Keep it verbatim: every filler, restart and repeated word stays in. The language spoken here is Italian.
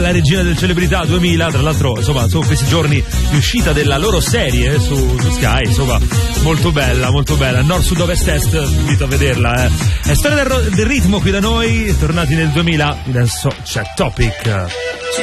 la regina del celebrità duemila, tra l'altro insomma sono questi giorni di uscita della loro serie su, su Sky, insomma molto bella, molto bella, nord, sud, ovest, est, invito a vederla, eh. È storia del, ro- del ritmo qui da noi, tornati nel duemila, adesso c'è Topic.